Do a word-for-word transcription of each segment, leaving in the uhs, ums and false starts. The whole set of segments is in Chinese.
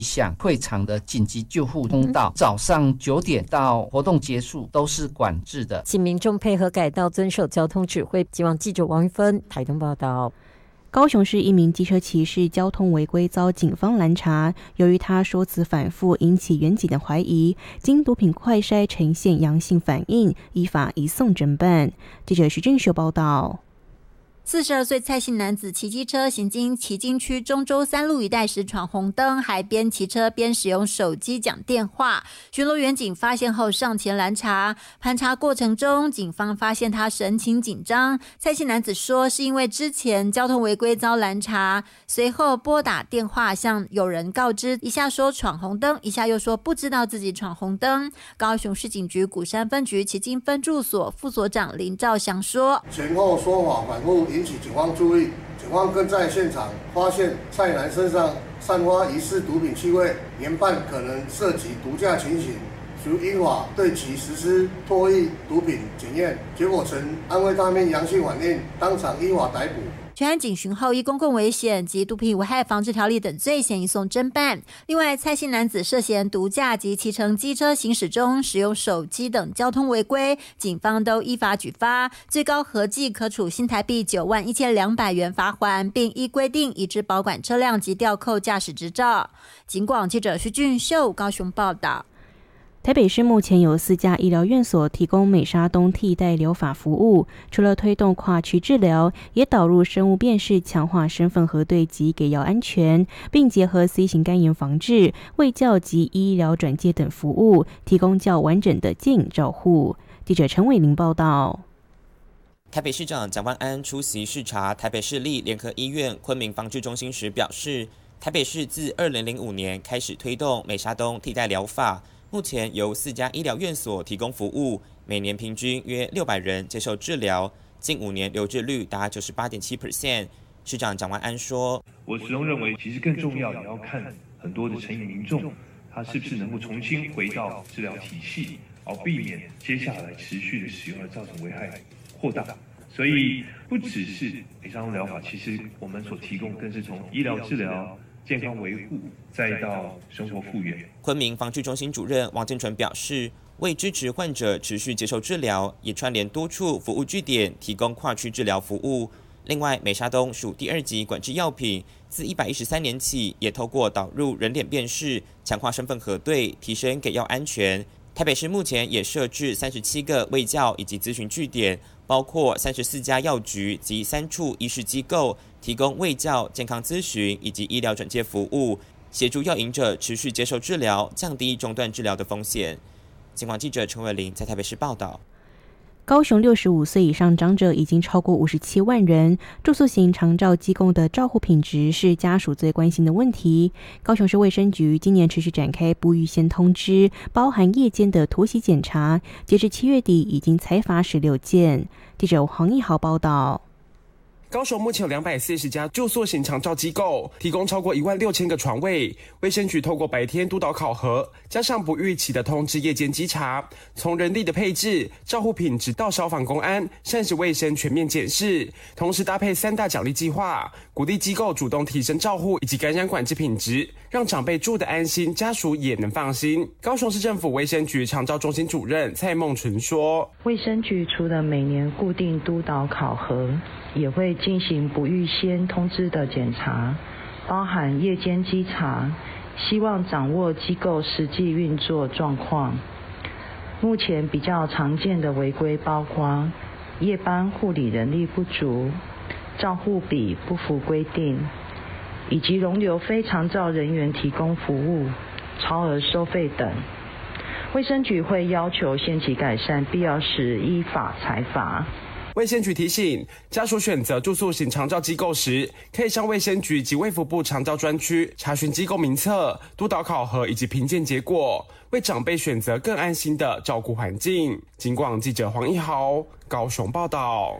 像会场的紧急救护通道，早上九点到活动结束都是管制的， 请民众配合改道，遵守交通指挥。希望记者王玉芬台东报道。 高雄市一名机车骑士交通违规遭警方拦查，由于他说辞反复，引起远警的怀疑，经毒品快筛呈现阳性反应，依法移送侦办。记者徐俊秀报道。 四十二岁蔡姓男子骑机车行经旗津区中州三路一带时闯红灯，还边骑车边使用手机讲电话。巡逻员警发现后上前拦查，盘查过程中，警方发现他神情紧张。蔡姓男子说，是因为之前交通违规遭拦查，随后拨打电话向友人告知，一下说闯红灯，一下又说不知道自己闯红灯。高雄市警局鼓山分局旗津分驻所副所长林兆祥说， 前后说法反复，引起警方注意，警方更在现场发现蔡男身上散发疑似毒品气味，研判可能涉及毒驾情形，属依法对其实施唾液毒品检验，结果呈安非他命阳性反应，当场依法逮捕。 全案警询后，依公共危险及毒品危害防治条例等罪嫌移送侦办。另外，蔡姓男子涉嫌毒驾及骑乘机车行驶中使用手机等交通违规，警方都依法举发，最高合计可处新台币九万一千两百元罚锾，并依规定移至保管车辆及吊扣驾驶执照。警广记者徐俊秀高雄报道。 台北市目前有四家医疗院所提供美沙东替代疗法服务，除了推动跨区治疗，也导入生物辨识，强化身份核对及给药安全，并结合 C 型肝炎防治、卫教及医疗转介等服务，提供较完整的戒瘾照护。记者陈伟玲报道。 台北市长蒋万安出席视察台北市立联合医院昆明防治中心时表示，台北市自二零零五年开始推动美沙东替代疗法，目前由四家医疗院所提供服务，每年平均约六百人接受治疗，近五年留置率达 百分之九十八点七。 市长蒋万安说， 我始终认为其实更重要也要看很多的成瘾民众他是不是能够重新回到治疗体系，而避免接下来持续的使用而造成危害扩大。所以不只是美沙东疗法，其实我们所提供更是从医疗治疗、健康维护，再到生活复原。 昆明防治中心主任王建纯表示，为支持患者持续接受治疗，也串联多处服务据点，提供跨区治疗服务。另外，美沙东属第二级管制药品，自一百一十三年起，也透过导入人脸辨识，强化身份核对，提升给药安全。台北市目前也设置三十七个卫教以及咨询据点，包括三十四家药局及三处医事机构，提供卫教、健康咨询以及医疗转介服务，协助药瘾者持续接受治疗，降低中断治疗的风险。警广记者陈伟玲在台北市报道。 高雄六十五岁以上长者已经超过五十七万人，住宿型长照机构的照护品质是家属最关心的问题。高雄市卫生局今年持续展开不预先通知，包含夜间的突袭检查，截至七月底已经裁罚十六件。记者黄义豪报道。 高雄目前有两百四十家住宿型长照机构，提供超过一万六千个床位。卫生局透过白天督导考核，加上不预期的通知夜间稽查，从人力的配置、照护品质到消防公安、膳食卫生全面检视，同时搭配三大奖励计划，鼓励机构主动提升照护以及感染管制品质，让长辈住得安心，家属也能放心。高雄市政府卫生局长照中心主任蔡梦纯说， 卫生局除了每年固定督导考核，也会进行不预先通知的检查，包含夜间稽查，希望掌握机构实际运作状况。目前比较常见的违规包括夜班护理人力不足、照护比不符规定，以及容留非长照人员提供服务、超额收费等。卫生局会要求限期改善，必要时依法裁罚。 卫生局提醒，家属选择住宿型长照机构时，可以上卫生局及卫福部长照专区查询机构名册、督导考核以及评鉴结果，为长辈选择更安心的照顾环境。警广记者黄一豪高雄报道。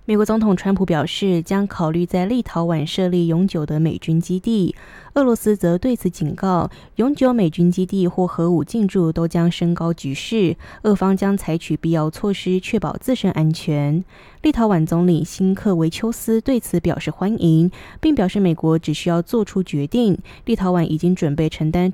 美国总统川普表示，将考虑在立陶宛设立永久的美军基地。俄罗斯则对此警告，永久美军基地或核武进驻都将升高局势，俄方将采取必要措施确保自身安全。立陶宛总理辛克维丘斯对此表示欢迎，并表示美国只需要做出决定，立陶宛已经准备承担